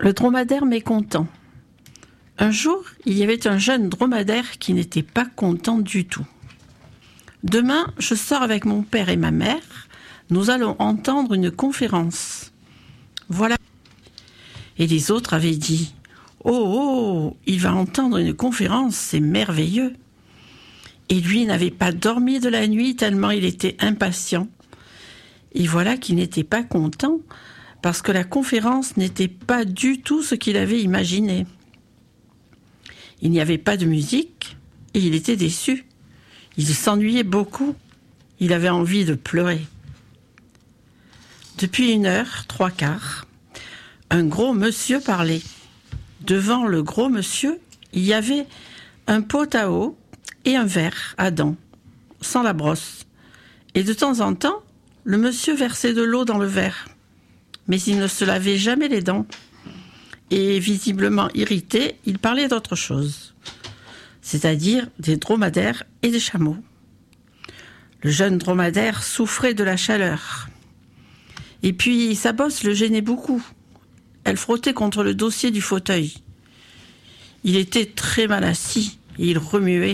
Le dromadaire mécontent. Un jour, il y avait un jeune dromadaire qui n'était pas content du tout. « Demain, je sors avec mon père et ma mère. Nous allons entendre une conférence. » Voilà. Et les autres avaient dit « Oh, il va entendre une conférence, c'est merveilleux !» Et lui n'avait pas dormi de la nuit tellement il était impatient. Et voilà qu'il n'était pas content parce que la conférence n'était pas du tout ce qu'il avait imaginé. Il n'y avait pas de musique et il était déçu. Il s'ennuyait beaucoup. Il avait envie de pleurer. Depuis 1h, 3/4, un gros monsieur parlait. Devant le gros monsieur, il y avait un pot à eau et un verre à dents, sans la brosse. Et de temps en temps, le monsieur versait de l'eau dans le verre. Mais il ne se lavait jamais les dents. Et visiblement irrité, il parlait d'autre chose, c'est-à-dire des dromadaires et des chameaux. Le jeune dromadaire souffrait de la chaleur. Et puis sa bosse le gênait beaucoup. Elle frottait contre le dossier du fauteuil. Il était très mal assis et il remuait.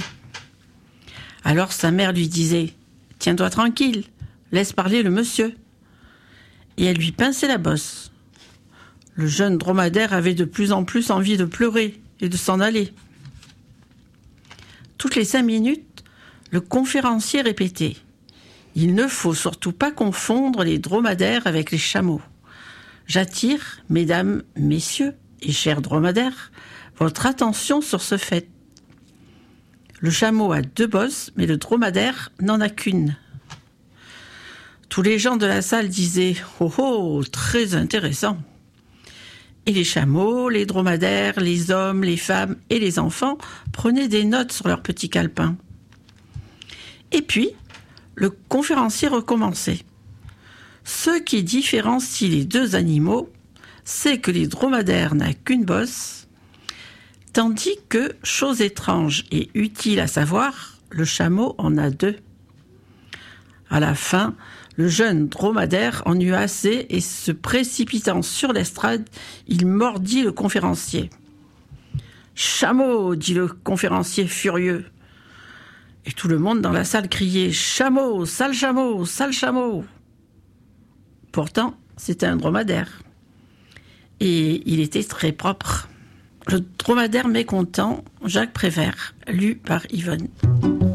Alors sa mère lui disait « Tiens-toi tranquille, laisse parler le monsieur. » Et elle lui pinçait la bosse. Le jeune dromadaire avait de plus en plus envie de pleurer et de s'en aller. Toutes les 5 minutes, le conférencier répétait « Il ne faut surtout pas confondre les dromadaires avec les chameaux. J'attire, mesdames, messieurs et chers dromadaires, votre attention sur ce fait. Le chameau a 2 bosses, mais le dromadaire n'en a qu'une. » Tous les gens de la salle disaient « Oh, très intéressant !» Et les chameaux, les dromadaires, les hommes, les femmes et les enfants prenaient des notes sur leurs petits calepins. Et puis, le conférencier recommençait. Ce qui différencie les 2 animaux, c'est que les dromadaires n'ont qu'une bosse, tandis que, chose étrange et utile à savoir, le chameau en a 2. À la fin, le jeune dromadaire en eut assez et se précipitant sur l'estrade, il mordit le conférencier. « Chameau !» dit le conférencier furieux. Et tout le monde dans la salle criait « Chameau, sale chameau, sale chameau !» Pourtant, c'était un dromadaire. Et il était très propre. Le dromadaire mécontent, Jacques Prévert, lu par Yvonne.